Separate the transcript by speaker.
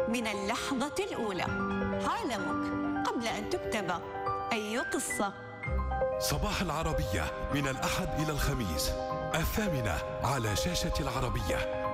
Speaker 1: من اللحظة الأولى. عالمك قبل أن تكتب أي قصة.
Speaker 2: صباح العربية من الأحد إلى الخميس 8:00 على شاشة العربية.